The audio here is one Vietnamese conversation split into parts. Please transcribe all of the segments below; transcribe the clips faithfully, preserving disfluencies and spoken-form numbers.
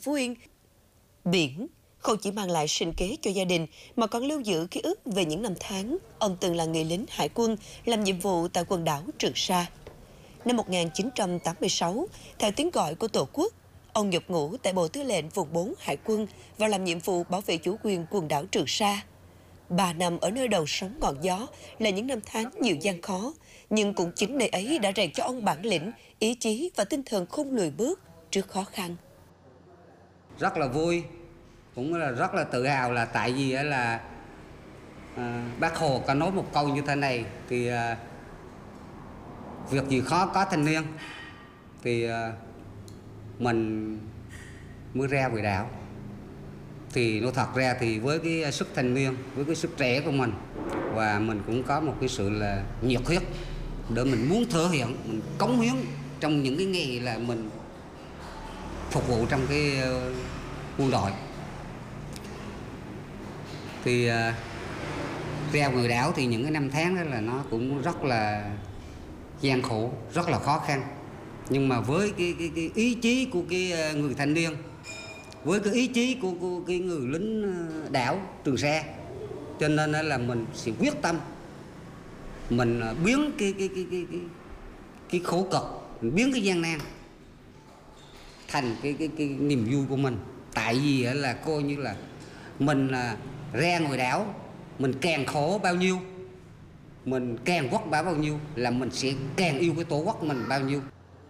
Phú Yên. Biển không chỉ mang lại sinh kế cho gia đình mà còn lưu giữ ký ức về những năm tháng ông từng là người lính hải quân làm nhiệm vụ tại quần đảo Trường Sa. Năm một nghìn chín trăm tám mươi sáu, theo tiếng gọi của Tổ quốc, ông nhập ngũ tại Bộ Tư lệnh Vùng bốn Hải quân và làm nhiệm vụ bảo vệ chủ quyền quần đảo Trường Sa. Ba năm ở nơi đầu sóng ngọn gió là những năm tháng nhiều gian khó, nhưng cũng chính nơi ấy đã rèn cho ông bản lĩnh, ý chí và tinh thần không lùi bước trước khó khăn. Rất là vui, cũng là rất là tự hào là tại vì là à, Bác Hồ có nói một câu như thế này thì à, việc gì khó có thanh niên thì à, mình mới ra về đảo. Thì nó thật ra thì với cái sức thanh niên, với cái sức trẻ của mình và mình cũng có một cái sự là nhiệt huyết để mình muốn thể hiện, mình cống hiến trong những cái nghề là mình phục vụ trong cái uh, quân đội. Thì uh, ra người đảo thì những cái năm tháng đó là nó cũng rất là gian khổ, rất là khó khăn. Nhưng mà với cái, cái, cái ý chí của cái người thanh niên, với cái ý chí của, của cái người lính đảo Trường Sa, cho nên là mình sẽ quyết tâm mình biến cái cái cái cái cái, cái khổ cực, mình biến cái gian nan thành cái cái cái niềm vui của mình. Tại vì là coi như là mình ra ngoài đảo, mình càng khổ bao nhiêu, mình càng vất vả bao nhiêu là mình sẽ càng yêu cái tổ quốc mình bao nhiêu.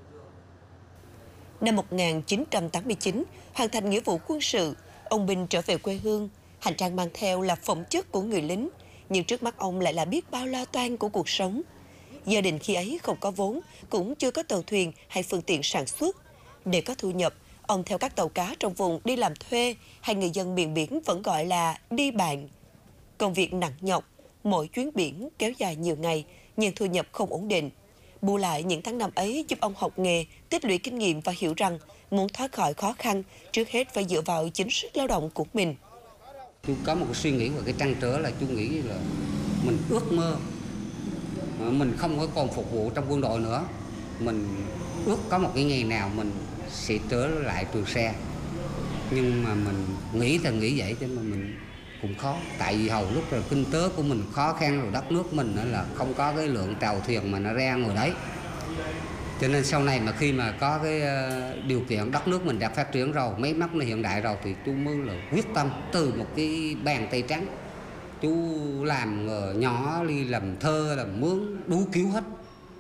Năm một nghìn chín trăm tám mươi chín, hoàn thành nghĩa vụ quân sự, ông Bình trở về quê hương. Hành trang mang theo là phẩm chất của người lính, nhưng trước mắt ông lại là biết bao lo toan của cuộc sống. Gia đình khi ấy không có vốn, cũng chưa có tàu thuyền hay phương tiện sản xuất. Để có thu nhập, ông theo các tàu cá trong vùng đi làm thuê, hay người dân miền biển vẫn gọi là đi bạn. Công việc nặng nhọc, mỗi chuyến biển kéo dài nhiều ngày, nhưng thu nhập không ổn định. Bù lại những tháng năm ấy giúp ông học nghề, tích lũy kinh nghiệm và hiểu rằng muốn thoát khỏi khó khăn, trước hết phải dựa vào chính sức lao động của mình. Chú có một cái suy nghĩ và cái trăn trở là chú nghĩ là mình ước mơ, mình không có còn phục vụ trong quân đội nữa. Mình ước có một cái ngày nào mình sẽ trở lại Trường Sa. Nhưng mà mình nghĩ thì nghĩ vậy chứ mà mình cũng khó. Tại vì hầu lúc là kinh tế của mình khó khăn, rồi đất nước mình là không có cái lượng tàu thuyền mà nó ra ngồi đấy. Cho nên sau này mà khi mà có cái điều kiện đất nước mình đã phát triển rồi, máy móc nó hiện đại rồi thì chú mới là quyết tâm từ một cái bàn tay trắng. Chú làm người nhỏ đi làm thơ, làm mướn, đủ kiểu hết.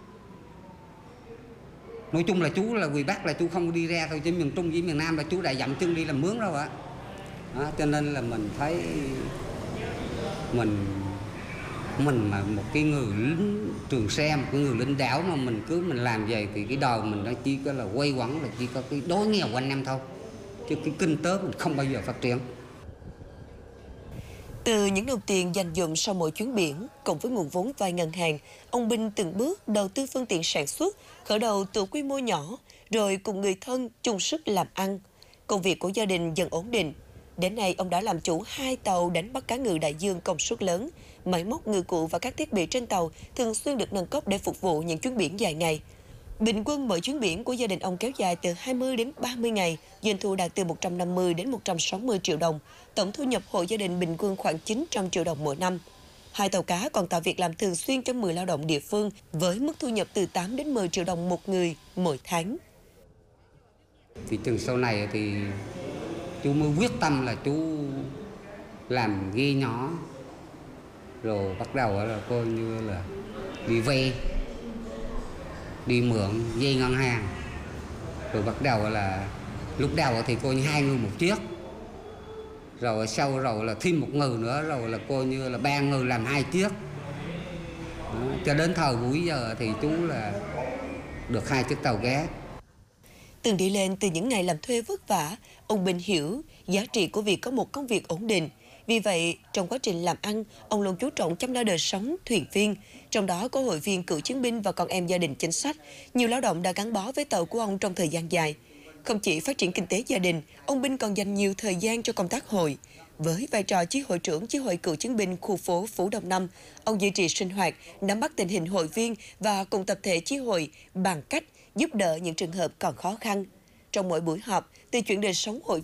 Nói chung là chú là người Bắc là chú không đi ra thôi, chứ miền Trung với miền Nam là chú đã dậm chân đi làm mướn rồi ạ. Đó, cho nên là mình thấy mình mình mà một cái người lính Trường Sa, một cái người lính đảo mà mình cứ mình làm vậy thì cái đời mình nó chỉ có là quay quẩn, là chỉ có cái đói nghèo quanh năm thôi, chứ cái kinh tế mình không bao giờ phát triển. Từ những đồng tiền dành dụm sau mỗi chuyến biển, cộng với nguồn vốn vay ngân hàng, ông Bình từng bước đầu tư phương tiện sản xuất, khởi đầu từ quy mô nhỏ, rồi cùng người thân chung sức làm ăn. Công việc của gia đình dần ổn định. Đến nay, ông đã làm chủ hai tàu đánh bắt cá ngừ đại dương công suất lớn. Máy móc, ngư cụ và các thiết bị trên tàu thường xuyên được nâng cấp để phục vụ những chuyến biển dài ngày. Bình quân mỗi chuyến biển của gia đình ông kéo dài từ hai mươi đến ba mươi ngày, doanh thu đạt từ một trăm năm mươi đến một trăm sáu mươi triệu đồng. Tổng thu nhập hộ gia đình bình quân khoảng chín trăm triệu đồng mỗi năm. Hai tàu cá còn tạo việc làm thường xuyên cho mười lao động địa phương với mức thu nhập từ tám đến mười triệu đồng một người mỗi tháng. Thì chừng sau này thì chú mới quyết tâm là chú làm ghe nhỏ, rồi bắt đầu là coi như là đi vay, đi mượn dây ngân hàng, rồi bắt đầu là lúc đầu thì coi như hai người một chiếc, rồi sau rồi là thêm một người nữa, rồi là coi như là ba người làm hai chiếc. Đó, cho đến thời buổi giờ thì chú là được hai chiếc tàu cá. Từng đi lên từ những ngày làm thuê vất vả, ông Bình hiểu giá trị của việc có một công việc ổn định. Vì vậy, trong quá trình làm ăn, ông luôn chú trọng chăm lo đời sống thuyền viên. Trong đó có hội viên cựu chiến binh và con em gia đình chính sách. Nhiều lao động đã gắn bó với tàu của ông trong thời gian dài. Không chỉ phát triển kinh tế gia đình, ông Bình còn dành nhiều thời gian cho công tác hội. Với vai trò chi hội trưởng chi hội cựu chiến binh khu phố Phú Đông năm, ông duy trì sinh hoạt, nắm bắt tình hình hội viên và cùng tập thể chi hội bằng cách giúp đỡ những trường hợp còn khó khăn. Trong mỗi buổi họp, từ chuyện đời sống hội